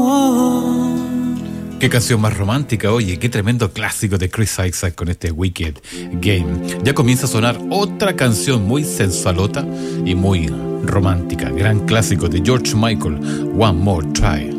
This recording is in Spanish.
Qué canción más romántica, oye, qué tremendo clásico de Chris Isaac con este Wicked Game. Ya comienza a sonar otra canción muy sensualota y muy romántica. Gran clásico de George Michael, One More Try.